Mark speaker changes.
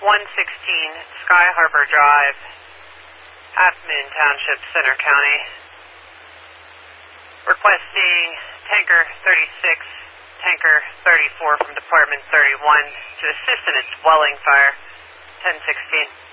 Speaker 1: Sky Harbor Drive, Half Moon Township, Center County. Requesting Tanker 36, Tanker 34 from Department 31 to assist in its dwelling fire, 1016.